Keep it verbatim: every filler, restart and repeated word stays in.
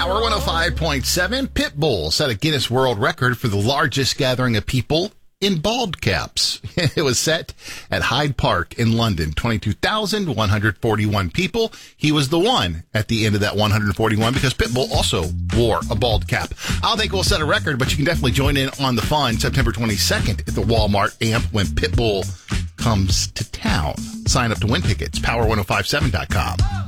Power one oh five point seven, Pitbull set a Guinness World Record for the largest gathering of people in bald caps. It was set at Hyde Park in London. twenty-two thousand one hundred forty-one people. He was the one at the end of that one hundred forty-one because Pitbull also wore a bald cap. I don't think we'll set a record, but you can definitely join in on the fun September twenty-second at the Walmart Amp when Pitbull comes to town. Sign up to win tickets, power ten fifty-seven dot com.